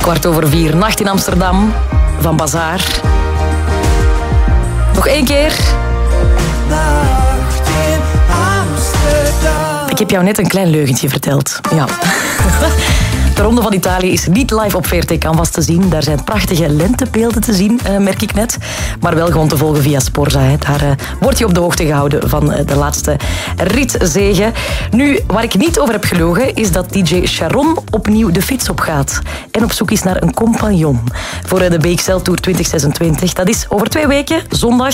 4:15, Nacht in Amsterdam van Bazaar. Nog 1 keer. Nacht in Amsterdam. Ik heb jou net een klein leugentje verteld. Ja. De Ronde van Italië is niet live op VRT Canvas te zien. Daar zijn prachtige lentebeelden te zien, merk ik net. Maar wel gewoon te volgen via Sporza. Daar word je op de hoogte gehouden van de laatste ritzege. Nu, waar ik niet over heb gelogen, is dat DJ Sharon opnieuw de fiets op gaat. En op zoek is naar een compagnon voor de BXL Tour 2026. Dat is over 2 weken, zondag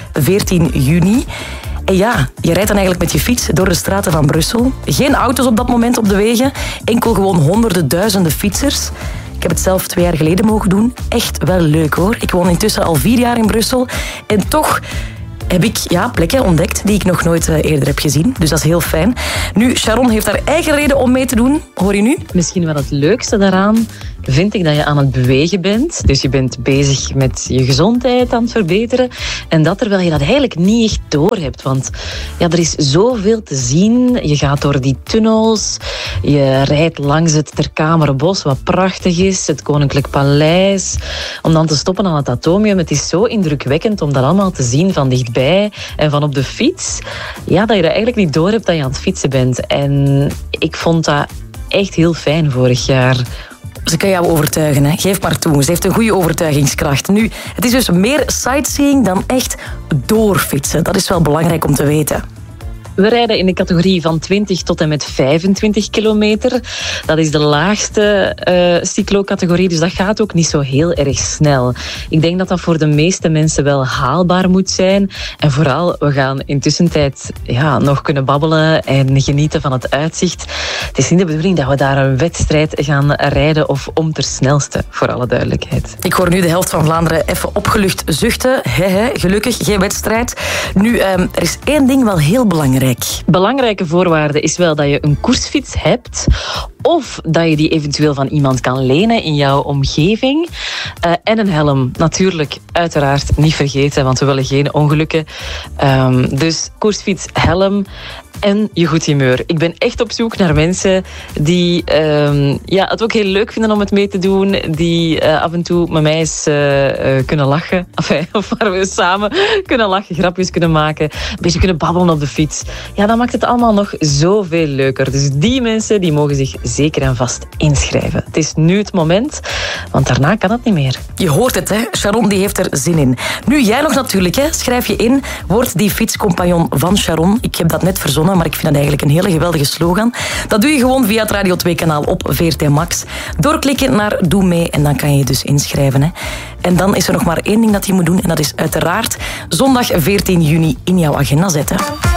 14 juni. En ja, je rijdt dan eigenlijk met je fiets door de straten van Brussel. Geen auto's op dat moment op de wegen. Enkel gewoon honderden, duizenden fietsers. Ik heb het zelf 2 jaar geleden mogen doen. Echt wel leuk hoor. Ik woon intussen al 4 jaar in Brussel. En toch heb ik plekken ontdekt die ik nog nooit eerder heb gezien. Dus dat is heel fijn. Nu, Sharon heeft haar eigen reden om mee te doen. Hoor je nu? Misschien wel het leukste daaraan vind ik dat je aan het bewegen bent. Dus je bent bezig met je gezondheid aan het verbeteren. En dat terwijl je dat eigenlijk niet echt doorhebt. Want ja, er is zoveel te zien. Je gaat door die tunnels. Je rijdt langs het Ter Kamerbos, wat prachtig is. Het Koninklijk Paleis. Om dan te stoppen aan het Atomium. Het is zo indrukwekkend om dat allemaal te zien van dichtbij. En van op de fiets. Ja, dat je dat eigenlijk niet doorhebt dat je aan het fietsen bent. En ik vond dat echt heel fijn vorig jaar. Ze kan jou overtuigen, hè. Geef maar toe. Ze heeft een goede overtuigingskracht. Nu, het is dus meer sightseeing dan echt doorfietsen. Dat is wel belangrijk om te weten. We rijden in de categorie van 20 tot en met 25 kilometer. Dat is de laagste cyclo-categorie, dus dat gaat ook niet zo heel erg snel. Ik denk dat dat voor de meeste mensen wel haalbaar moet zijn. En vooral, we gaan intussen tijd nog kunnen babbelen en genieten van het uitzicht. Het is niet de bedoeling dat we daar een wedstrijd gaan rijden of om ter snelste, voor alle duidelijkheid. Ik hoor nu de helft van Vlaanderen even opgelucht zuchten. Gelukkig, geen wedstrijd. Nu, er is 1 ding wel heel belangrijk. Belangrijke voorwaarde is wel dat je een koersfiets hebt of dat je die eventueel van iemand kan lenen in jouw omgeving. En een helm, natuurlijk, uiteraard niet vergeten, want we willen geen ongelukken. Dus koersfiets, helm en je goed humeur. Ik ben echt op zoek naar mensen die het ook heel leuk vinden om het mee te doen, die af en toe met mij eens kunnen lachen. Of waar we samen kunnen lachen, grapjes kunnen maken, een beetje kunnen babbelen op de fiets. Ja, dat maakt het allemaal nog zoveel leuker. Dus die mensen die mogen zich zeker en vast inschrijven. Het is nu het moment, want daarna kan het niet meer. Je hoort het, hè? Sharon die heeft er zin in. Nu, jij nog natuurlijk, hè? Schrijf je in. Word die fietscompagnon van Sharon. Ik heb dat net verzonnen, maar ik vind dat eigenlijk een hele geweldige slogan. Dat doe je gewoon via het Radio 2-kanaal op VRT Max. Doorklikken naar Doe mee en dan kan je je dus inschrijven. Hè? En dan is er nog maar 1 ding dat je moet doen en dat is uiteraard zondag 14 juni in jouw agenda zetten.